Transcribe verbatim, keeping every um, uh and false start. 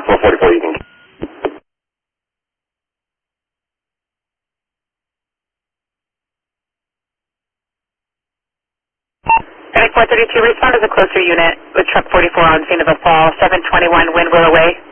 four forty-four, you can... four thirty-two, respond as a closer unit with truck forty-four on scene of a fall, seven twenty-one Wind Willow Way.